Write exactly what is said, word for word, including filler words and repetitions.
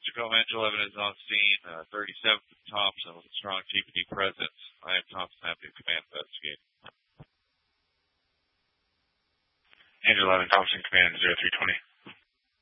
Tacoma Engine eleven is on scene, uh, thirty-seventh and Thompson with a strong G P D presence. I am Thompson, happy to command investigate. Engine eleven, Thompson, command zero three twenty.